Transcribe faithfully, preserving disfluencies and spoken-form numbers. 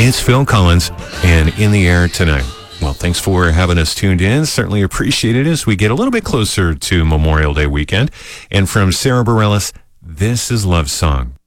It's Phil Collins and In the Air Tonight. Well, thanks for having us tuned in. Certainly appreciate it as we get a little bit closer to Memorial Day weekend. And from Sarah Bareilles, this is Love Song.